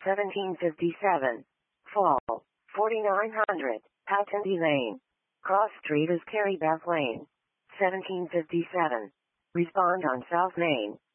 1757. Fall, 4900, Houghtonby Lane. Cross Street is Carrybeth Lane. 1757. Respond on South Main.